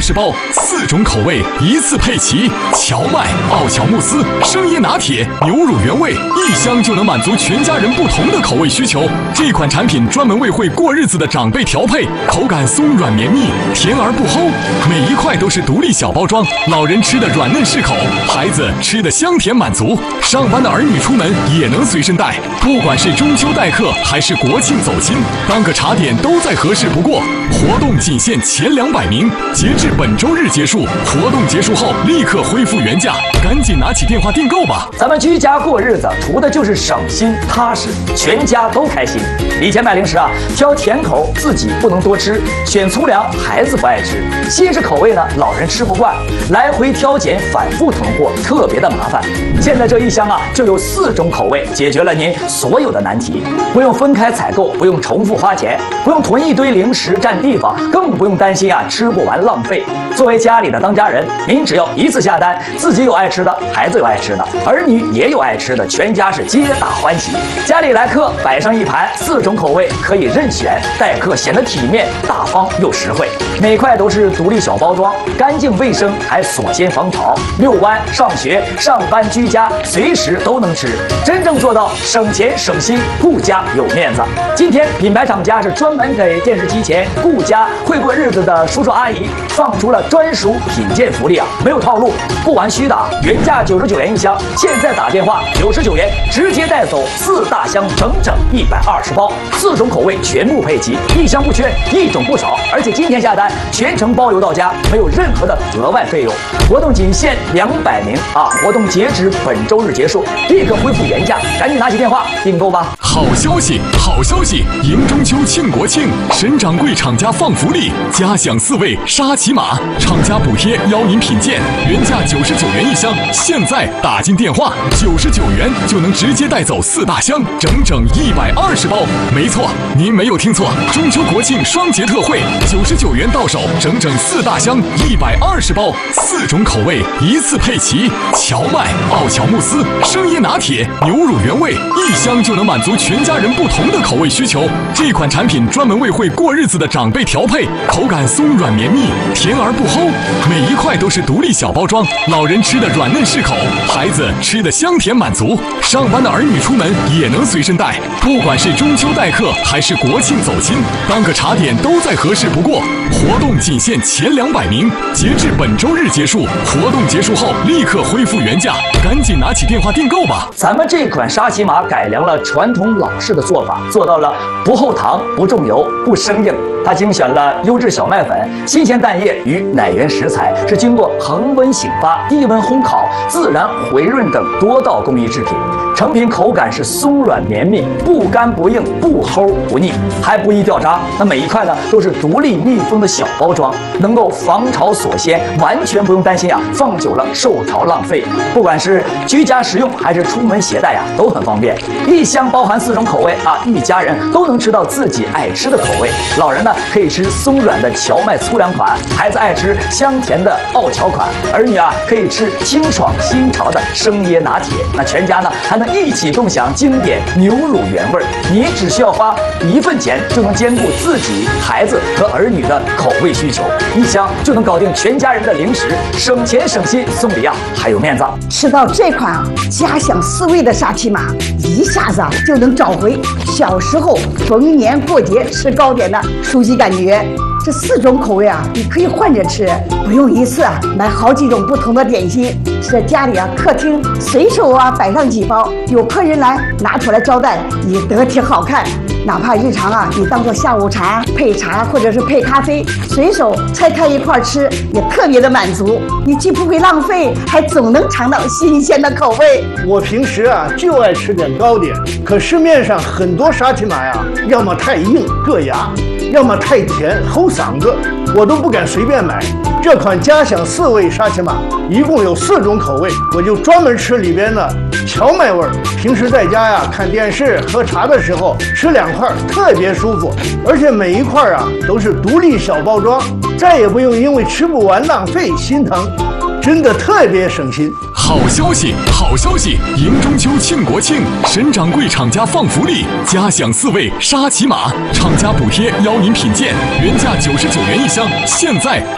120包，4种口味一次配齐。荞麦、奥乔慕斯、生椰拿铁、牛乳原味，一箱就能满足全家人不同的口味需求。这款产品专门为会过日子的长辈调配，口感松软绵密，甜而不齁，每一块都是独立小包装，老人吃的软嫩适口，孩子吃的香甜满足。上班的儿女出门也能随身带，不管是中秋待客还是国庆走亲，当个茶点都再合适不过。活动仅限前200名，截至本周日结束。活动结束后立刻恢复原价，赶紧拿起电话订购吧。 咱们居家过日子，图的就是省心踏实，全家都开心。以前买零食啊，挑甜口自己不能多吃，选粗粮孩子不爱吃，新式口味呢老人吃不惯，来回挑拣反复囤货特别的麻烦。现在这一箱啊就有4种口味，解决了您所有的难题，不用分开采购，不用重复花钱，不用囤一堆零食占地方，更不用担心啊吃不完浪费。作为家里的当家人，您只要一次下单，自己有爱吃的，孩子有爱吃的，儿女也有爱吃的，全家是皆大欢喜。家里来客摆上一盘4种口味，可以任选，待客显得体面大方又实惠。每块都是独立小包装，干净卫生，还锁鲜防潮。遛弯、上学、上班、居家，随时都能吃，真正做到省钱省心，顾家有面子。今天品牌厂家是专门给电视机前顾家会过日子的叔叔阿姨放出了专属品鉴福利啊，没有套路，不玩虚的，原价99元一箱，现在打电话99元直接带走4大箱，整整120包，4种口味全部配齐，一箱不缺，一种不少，而且今天下单全程包邮到家，没有任何的额外费用。活动仅限200名啊，活动截止本周日结束，立刻恢复原价，赶紧拿起电话订购吧。 好消息，好消息！迎中秋庆国庆，沈掌柜厂家放福利，嘉享4味沙琪玛，厂家补贴邀您品鉴，原价99元一箱，现在打进电话99元就能直接带走4大箱，整整120包。没错，您没有听错，中秋国庆双节特惠，99元到手，整整4大箱120包，4种口味一次配齐，荞麦、奥乔慕斯、生椰拿铁、牛乳原味，一箱就能满足全家人不同的口味需求。这款产品专门为会过日子的长辈调配，口感松软绵密，甜而不齁，每一块都是独立小包装，老人吃的软嫩适口，孩子吃的香甜满足。上班的儿女出门也能随身带，不管是中秋待客还是国庆走亲，当个茶点都再合适不过。活动仅限前200名，截至本周日结束。活动结束后立刻恢复原价，赶紧拿起电话订购吧。 咱们这款沙琪玛改良了传统老式的做法，做到了不后糖、不重油、不生硬。它精选了优质小麦粉、新鲜蛋液与奶源食材，是经过恒温醒发、低温烘烤、自然回润等多道工艺制品。成品口感是松软绵密，不干不硬，不齁不腻，还不易掉渣。那每一块呢都是独立密封的小包装，能够防潮锁鲜，完全不用担心啊放久了受潮浪费。不管是居家食用还是出门携带都很方便。一箱包含4种口味啊，一家人都能吃到自己爱吃的口味。老人呢可以吃松软的荞麦粗粮款，孩子爱吃香甜的奥乔款，儿女啊可以吃清爽新潮的生椰拿铁。那全家呢还能一起共享经典牛乳原味，你只需要花1份钱就能兼顾自己、孩子和儿女的口味需求，一箱就能搞定全家人的零食，省钱省心，送礼啊还有面子。 吃到这款嘉享4味的沙琪玛，一下子就能找回小时候逢年过节吃糕点的熟悉感觉。这4种口味啊，你可以换着吃，不用一次买好几种不同的点心。在家里客厅随手摆上几包，有客人来拿出来招待，也得挺好看。哪怕日常你当做下午茶配茶或者是配咖啡，随手拆开一块吃，也特别的满足。你既不会浪费，还总能尝到新鲜的口味。 我平时就爱吃点糕点，可市面上很多沙琪玛要么太硬硌牙，要么太甜齁嗓子，我都不敢随便买。这款嘉享4味沙琪玛一共有4种口味，我就专门吃里边的荞麦味儿。平时在家看电视喝茶的时候吃2块特别舒服，而且每一块都是独立小包装，再也不用因为吃不完浪费心疼，真的特别省心。 好消息，好消息！迎中秋庆国庆，沈掌柜厂家放福利，嘉享4味沙琪玛，厂家补贴邀您品鉴，原价99元一箱，现在